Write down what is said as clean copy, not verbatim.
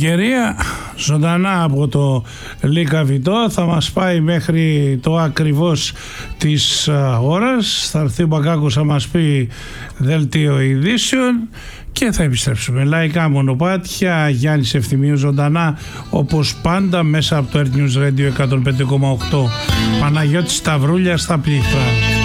Καλοκαιρία ζωντανά από το Λίκα Βιτό θα μας πάει μέχρι το ακριβώς της ώρας. Θα έρθει ο Μπακάκος να μας πει δελτίο ειδήσεων και θα επιστρέψουμε. Λαϊκά μονοπάτια, Γιάννης Ευθυμίου ζωντανά όπως πάντα μέσα από το Earth News Radio 105,8. Παναγιώτης Σταυρούλια στα πλήθρα.